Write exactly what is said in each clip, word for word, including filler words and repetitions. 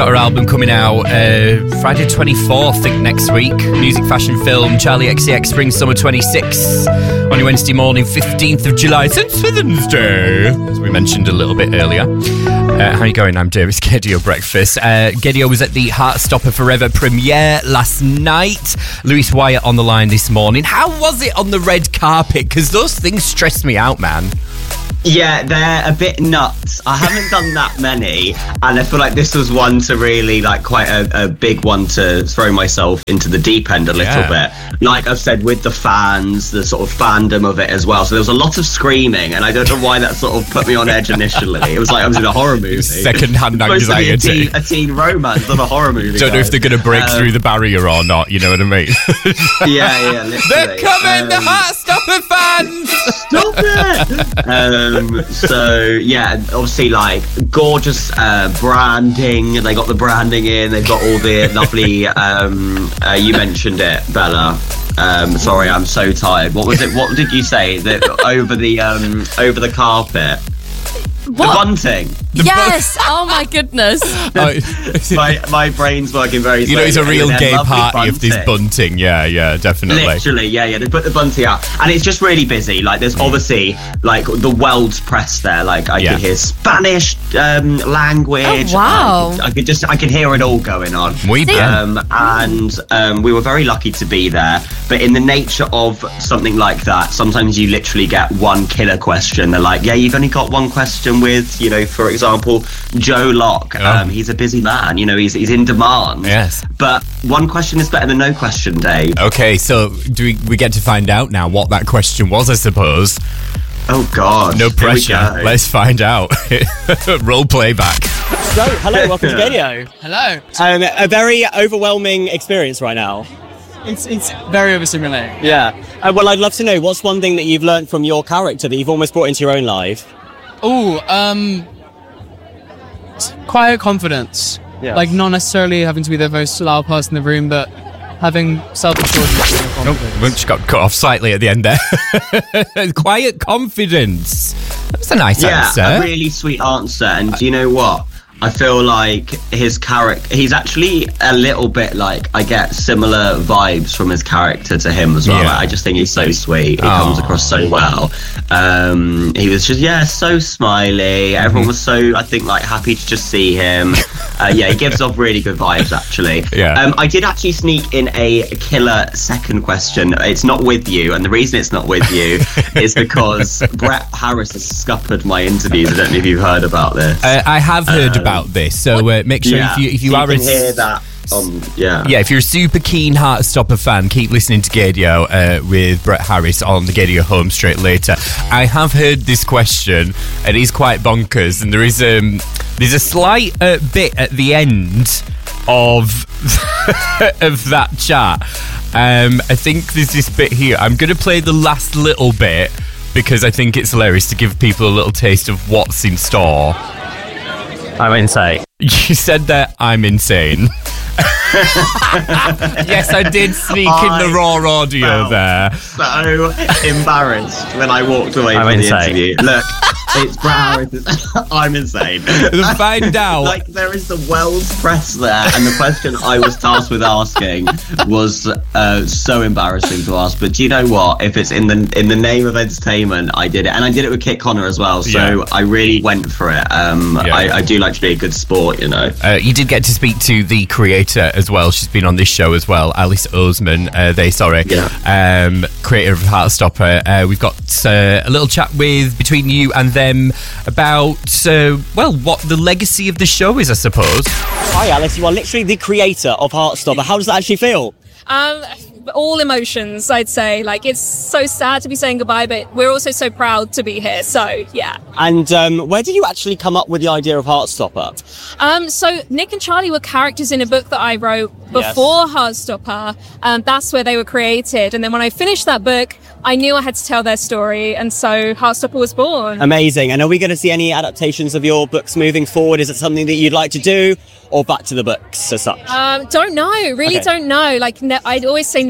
got her album coming out uh, Friday twenty-fourth, I think, next week. Music, fashion, film, Charlie X C X Spring Summer twenty-six. On your Wednesday morning, fifteenth of July, Saint Stephen's Day, as we mentioned a little bit earlier. Uh, how are you going? I'm Davis Gaydio Breakfast. Uh, Gaydio was at the Heartstopper Forever premiere last night. Lewis Wyatt on the line this morning. How was it on the red carpet? Because those things stress me out, man. Yeah, they're a bit nuts. I haven't done that many, and I feel like this was one to really, like, quite a, a big one to throw myself into the deep end a little yeah. bit. Like I've said, with the fans, the sort of fandom of it as well. So there was a lot of screaming, and I don't know why that sort of put me on edge initially. It was like I was in a horror movie. Second-hand anxiety. It's supposed to be a teen, a teen romance, not a horror movie. Don't know guys. if they're going to break um, through the barrier or not, you know what I mean? yeah, yeah, literally. They're coming, um, the Heartstopper fans! Stop it! um, so, yeah, obviously, like, gorgeous uh, branding. They got the branding in. They've got all the lovely, um, uh, you mentioned it, Bella. Um, sorry, I'm so tired. What was it? What did you say? That over the um, over the carpet? What? The bunting. The yes. Bu- oh my goodness. my my brain's working very slowly. You know, it's a real They're gay lovely party of this bunting. bunting. Yeah, yeah, definitely. Literally, yeah, yeah. They put the bunting out, and it's just really busy. Like, there's obviously like the world's press there. Like, I Yeah. could hear Spanish um, language. Oh, wow. I could, I could just, I could hear it all going on. Muy bien. Um, and um, we were very lucky to be there. But in the nature of something like that, sometimes you literally get one killer question. They're like, yeah, you've only got one question with, you know, for example, Joe Locke. Oh. Um, he's a busy man, you know, he's he's in demand. Yes. But one question is better than no question, Dave. Okay, so do we, we get to find out now what that question was, I suppose? Oh, God. No Here we pressure. go. Let's find out. Roll playback. So, hello, welcome to Gaydio. Hello. Um, a very overwhelming experience right now. It's it's very overstimulating. Yeah. Uh, well, I'd love to know, what's one thing that you've learned from your character that you've almost brought into your own life? Oh, um, quiet confidence. Yeah. Like, not necessarily having to be the most loud person in the room, but having self-assurance and Oh, confidence. we just got cut off slightly at the end there. Quiet confidence. That's a nice Yeah, answer. a really sweet answer. And do you know what? I feel like his character, he's actually a little bit like, I get similar vibes from his character to him as well. Yeah. Like, I just think he's so sweet. He Aww. comes across so well. Um, he was just, yeah, so smiley. Everyone was so, I think, like, happy to just see him. Uh, yeah, he gives off really good vibes, actually. Yeah. Um, I did actually sneak in a killer second question. It's not with you, and the reason it's not with you is because Brett Harris has scuppered my interviews. I don't know if you've heard about this. Uh, I have heard about this, so uh, make sure yeah, if you if you, so are you a can hear that. Um, yeah. Yeah, if you're a super keen Heartstopper fan, keep listening to Gaydio uh, with Brett Harris on the Gaydio home straight later. I have heard this question, and it's quite bonkers, and there is um there's a slight uh, bit at the end of of that chat. Um, I think there's this bit here. I'm going to play the last little bit because I think it's hilarious to give people a little taste of what's in store. I'm insane. You said that I'm insane. Yes, I did sneak I in the raw audio felt there. So embarrassed when I walked away I'm from insane. the interview. Look, it's Brett Harris. I'm insane. To find out. Like, there is the world's press there, and the question I was tasked with asking was uh, so embarrassing to ask. But do you know what? If it's in the in the name of entertainment, I did it, and I did it with Kit Connor as well. So Yeah. I really went for it. Um, Yeah. I, I do like to be a good sport, you know. Uh, you did get to speak to the creator as well. She's been on this show as well, Alice Oseman. Uh, they, sorry, Yeah. um, creator of Heartstopper. Uh, we've got uh, a little chat with between you and them about uh, well, what the legacy of the show is, I suppose. Hi, Alice. You are literally the creator of Heartstopper. How does that actually feel? Um, all emotions, I'd say. Like, it's so sad to be saying goodbye, but we're also so proud to be here. So, yeah. And um, where did you actually come up with the idea of Heartstopper? Um, so Nick and Charlie were characters in a book that I wrote before Heartstopper. Um, that's where they were created. And then when I finished that book, I knew I had to tell their story, and so Heartstopper was born. Amazing. And are we going to see any adaptations of your books moving forward? Is it something that you'd like to do, or back to the books as such? Um, don't know. Really Okay. don't know. Like, ne- I'd always say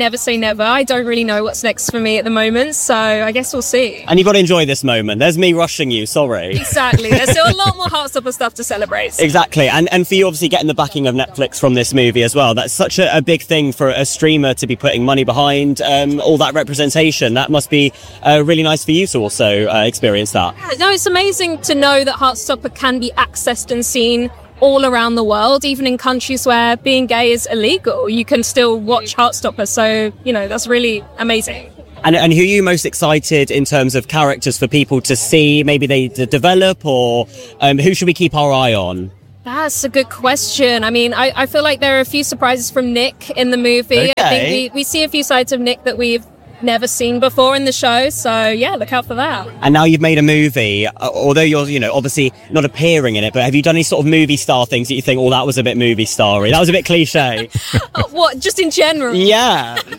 never say never. I don't really know what's next for me at the moment, so I guess we'll see. And you've got to enjoy this moment. There's me rushing you, sorry. Exactly. There's still a lot more Heartstopper stuff to celebrate. Exactly. And and for you, obviously, getting the backing of Netflix from this movie as well. That's such a, a big thing for a streamer to be putting money behind, um, all that representation. That must be uh, really nice for you to also uh, experience that. No, it's amazing to know that Heartstopper can be accessed and seen all around the world, even in countries where being gay is illegal. You can still watch Heartstopper, so, you know, that's really amazing. And, and who are you most excited in terms of characters for people to see? Maybe they d- develop, or um, who should we keep our eye on? That's a good question. I mean, I, I feel like there are a few surprises from Nick in the movie. Okay. I think we, we see a few sides of Nick that we've never seen before in the show, so yeah, look out for that. And now you've made a movie, uh, although you're, you know, obviously not appearing in it, but have you done any sort of movie star things that you think, oh, that was a bit movie starry, that was a bit cliche? Oh, what, just in general? Yeah. Um,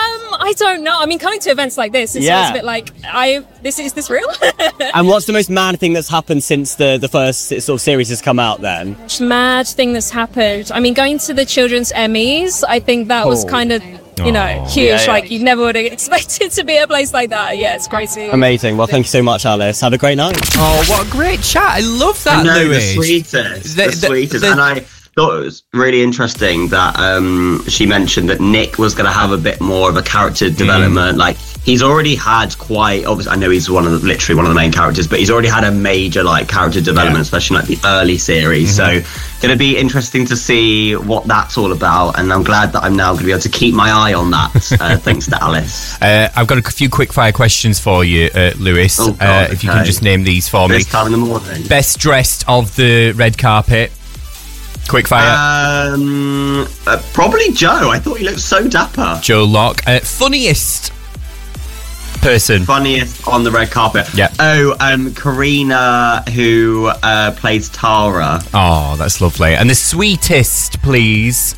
I don't know. I mean, coming to events like this, it's Yeah. always a bit like, I, this is this real? And what's the most mad thing that's happened since the, the first sort of series has come out then? Mad thing that's happened. I mean, going to the Children's Emmys, I think that was Oh. kind of, you know, Oh. huge. Yeah, yeah. Like, you never would have expected to be at a place like that. Yeah, it's crazy. Amazing. Well, thank you so much, Alice. Have a great night. Oh, what a great chat. I love that, I know, Louis. the sweetest, The- the, the- sweetest. the- And I thought it was really interesting that um, she mentioned that Nick was going to have a bit more of a character development. Like, he's already had quite, obviously, I know he's one of the, literally one of the main characters, but he's already had a major, like, character development, Yeah. especially, like, the early series. So, going to be interesting to see what that's all about. And I'm glad that I'm now going to be able to keep my eye on that, uh, thanks to Alice. Uh, I've got a few quick fire questions for you, uh, Lewis. Oh, God, uh, if you can okay. just name these for me. This time in the morning. Best dressed of the red carpet. Quick fire. Um, uh, probably Joe. I thought he looked so dapper. Joe Locke. Uh, funniest person. Funniest on the red carpet. Yeah. Oh, um, Karina, who uh, plays Tara. Oh, that's lovely. And the sweetest, please.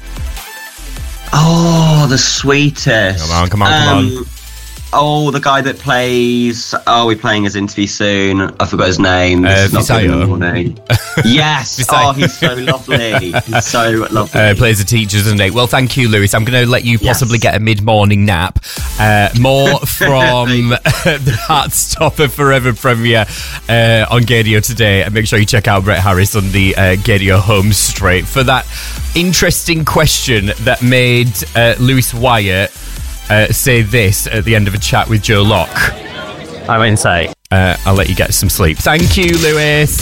Oh, the sweetest. Come on, come on, come Um, on. Oh, the guy that plays. Oh, we're playing his interview soon. I forgot his name. This Uh, is not good in the Visayo. morning. Yes. Visayo. Oh, he's so lovely. He's so lovely. Uh, plays a teacher, doesn't he? Well, thank you, Lewis. I'm going to let you possibly Yes. get a mid-morning nap. Uh, more from the Heartstopper Forever premiere uh, on Gadio today. And make sure you check out Brett Harris on the uh, Gadio Home Straight for that interesting question that made uh, Lewis Wyatt uh, say this at the end of a chat with Joe Locke. I wouldn't say. Uh, I'll let you get some sleep. Thank you, Lewis.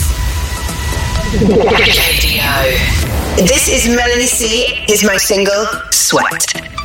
This is Melanie C. Here's my single, Sweat.